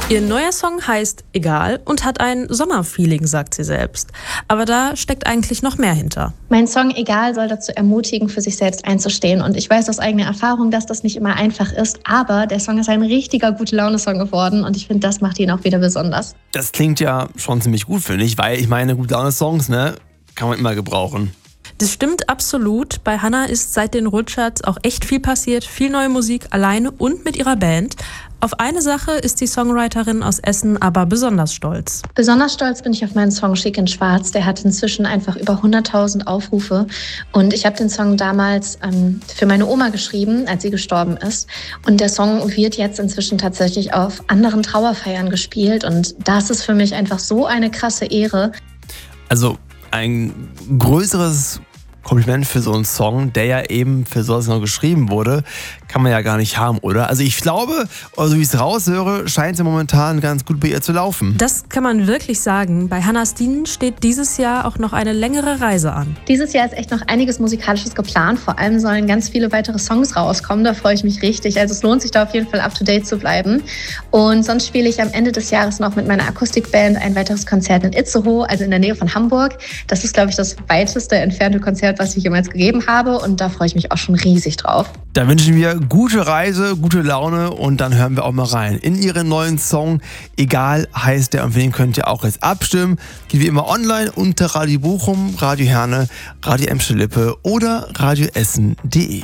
Ihr neuer Song heißt Egal und hat ein Sommerfeeling, sagt sie selbst. Aber da steckt eigentlich noch mehr hinter. Mein Song Egal soll dazu ermutigen, für sich selbst einzustehen. Und ich weiß aus eigener Erfahrung, dass das nicht immer einfach ist. Aber der Song ist ein richtiger Gute-Laune-Song geworden. Und ich finde, das macht ihn auch wieder besonders. Das klingt ja schon ziemlich gut, finde ich. Weil ich meine, Gute-Laune-Songs, ne, kann man immer gebrauchen. Das stimmt absolut. Bei Hannah ist seit den Rutschers auch echt viel passiert. Viel neue Musik alleine und mit ihrer Band. Auf eine Sache ist die Songwriterin aus Essen aber besonders stolz. Besonders stolz bin ich auf meinen Song Schick in Schwarz. Der hat inzwischen einfach über 100.000 Aufrufe. Und ich habe den Song damals für meine Oma geschrieben, als sie gestorben ist. Und der Song wird jetzt inzwischen tatsächlich auf anderen Trauerfeiern gespielt. Und das ist für mich einfach so eine krasse Ehre. Also ein größeres Kompliment für so einen Song, der ja eben für sowas noch geschrieben wurde, kann man ja gar nicht haben, oder? Also ich glaube, so wie ich es raushöre, scheint es ja momentan ganz gut bei ihr zu laufen. Das kann man wirklich sagen. Bei Hannah Steen steht dieses Jahr auch noch eine längere Reise an. Dieses Jahr ist echt noch einiges Musikalisches geplant. Vor allem sollen ganz viele weitere Songs rauskommen. Da freue ich mich richtig. Also es lohnt sich da auf jeden Fall up-to-date zu bleiben. Und sonst spiele ich am Ende des Jahres noch mit meiner Akustikband ein weiteres Konzert in Itzehoe, also in der Nähe von Hamburg. Das ist, glaube ich, das weiteste entfernte Konzert, was ich jemals gegeben habe. Und da freue ich mich auch schon riesig drauf. Da wünschen wir gute Reise, gute Laune und dann hören wir auch mal rein in ihren neuen Song. Egal heißt der und für den könnt ihr auch jetzt abstimmen. Geht wie immer online unter Radio Bochum, Radio Herne, Radio Emscher-Lippe oder radioessen.de.